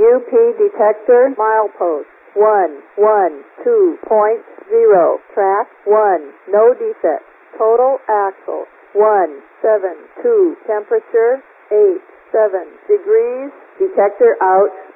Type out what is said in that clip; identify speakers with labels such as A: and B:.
A: UP detector milepost 112.0. Track 1. No defects. Total axle 172. Temperature 87 degrees. Detector out.